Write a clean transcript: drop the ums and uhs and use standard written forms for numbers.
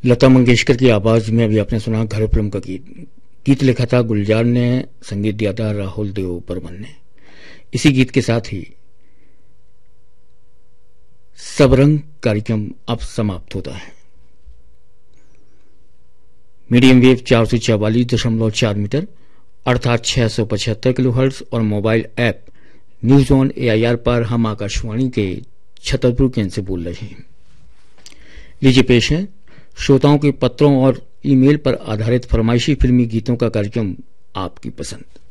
लता मंगेशकर की आवाज में अभी आपने सुना घर फिल्म का गीत लिखा था गुलजार ने, संगीत दिया था राहुल देव बर्मन ने। इसी गीत के साथ ही सबरंग कार्यक्रम अब समाप्त होता है। मीडियम वेव 444.4 मीटर अर्थात 675 किलोहर्ट्ज और mobile app news on AIR पर हम आकाशवाणी के छतरपुर केंद्र से बोल रहे हैं। लीजिए पेश है श्रोताओं के पत्रों और ईमेल पर आधारित फरमाइशी फिल्मी गीतों का कार्यक्रम आपकी पसंद।